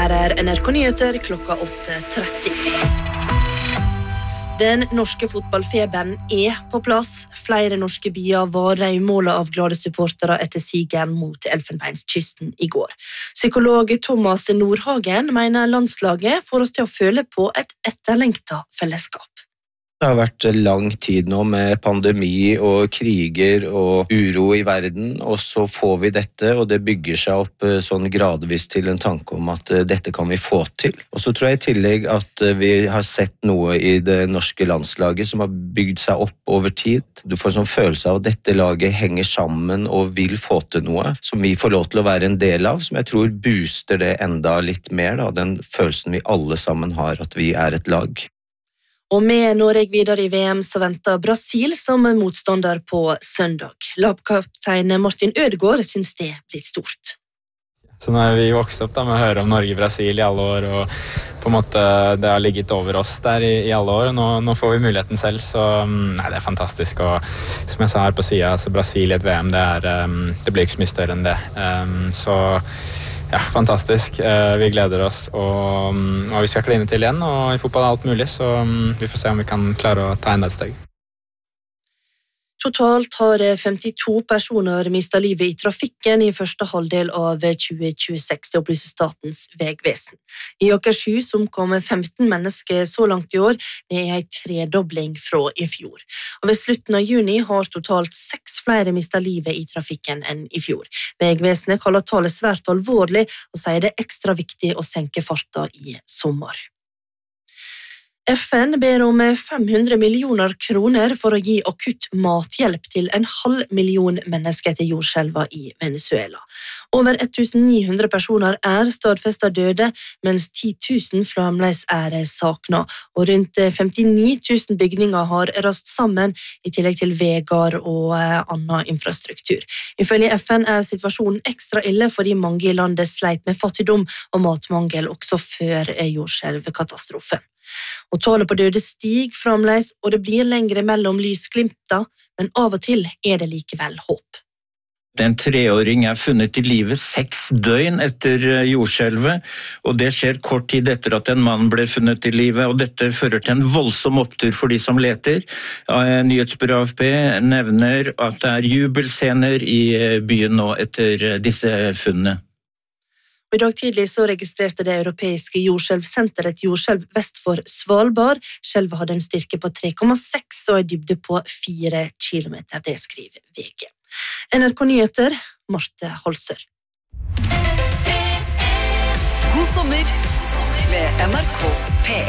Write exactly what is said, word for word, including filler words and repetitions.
Her er N R K Nyheter klokka åtte tretti. Den norske fotballfeberen er på plass. Flere norske byer var røymålet av glade supportere etter sigeren mot Elfenbenskysten i går. Psykolog Thomas Nordhagen mener landslaget får oss til å føle på et etterlengtet fellesskap. Det har vært lang tid nå med pandemi og kriger og uro i verden, og så får vi dette, og det bygger seg opp sånn gradvis til en tanke om at dette kan vi få til. Og så tror jeg i tillegg at vi har sett noe i det norske landslaget som har bygd seg opp over tid. Du får en sånn følelse av at dette laget henger sammen og vil få til noe, som vi får lov til å være en del av, som jeg tror booster det enda litt mer, da, den følelsen vi alle sammen har at vi er et lag. Og med Norge videre i V M så venter Brasil som motstander på søndag. Lagkaptein Martin Ødegaard synes det blir stort. Så nå har vi vokst opp da, med å høre om Norge-Brasil i alle år, og på en måte det har ligget over oss der i, i alle år, og nå, nå får vi muligheten selv, så nei, det er fantastisk. Og som jeg sa her på siden, altså Brasil i et V M, det, er, det blir ikke så mye større enn det. Så ja, fantastisk. Vi gleder oss, og, og vi skal kline til igjen, og i fotball er alt mulig, så vi får se om vi kan klare å ta enda et steg. Totalt har femtito personer mistet livet i trafikken i første halvdel av tjue tjueseks, det opplyser Statens vegvesen. I Akershus omkom femten mennesker så langt i år, det er en tredobling fra i fjor. Og ved slutten av juni har totalt seks flere mistet livet i trafikken enn i fjor. Vegvesenet kaller tallet svært alvorlig og sier det er ekstra viktig å senke farta i sommer. F N ber om fem hundre millioner kroner for å gi akutt mathjelp til en halv million mennesker etter jordskjelva i Venezuela. Over tusen ni hundre personer er stadfestet døde, mens ti tusen fremdeles er savnet, og rundt femtini tusen bygninger har rast sammen, i tillegg til veier og annen infrastruktur. Ifølge F N er situasjonen ekstra ille fordi mange i landet sleit med fattigdom og matmangel også før jordskjelvkatastrofen. Og tallet på døde stiger fremdeles, og det blir lengre mellom lysglimter, men av og til er det likevel håp. En treåring er funnet i live seks døgn etter jordskjelvet, og det skjer kort tid etter at en mann ble funnet i live, og dette fører til en voldsom opptur for de som leter. Nyhetsbyrået A F P nevner at det er jubelscener i byen nå etter disse funnene. I dag tidlig så registrerte det europeiske jordskjelvsenteret et jordskjelv vest for Svalbard. Skjelvet hadde en styrke på tre komma seks og en dybde på fire kilometer, det skriver V G. N R K Nyheter, Marte Holser. God sommer med N R K P